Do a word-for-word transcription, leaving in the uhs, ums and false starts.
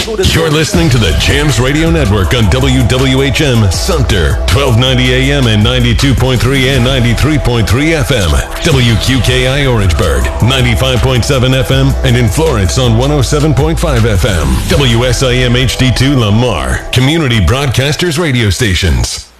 You're listening to the Jams Radio Network on W W H M Sumter, twelve ninety A M and ninety-two point three and ninety-three point three F M. W Q K I Orangeburg, ninety-five point seven F M, and in Florence on one oh seven point five F M. W S I M H D two Lamar, Community Broadcasters Radio Stations.